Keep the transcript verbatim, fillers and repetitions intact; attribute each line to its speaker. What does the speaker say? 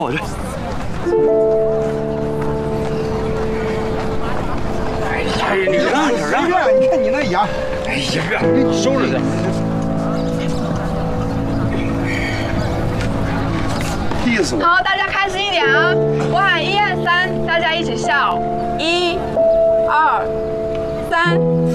Speaker 1: 我这。哎呀，你让着让着，
Speaker 2: 你看你那牙，
Speaker 1: 哎呀，收拾去。气死我！
Speaker 3: 好，大家开心一点啊！我喊一二三，大家一起笑，一、二、三。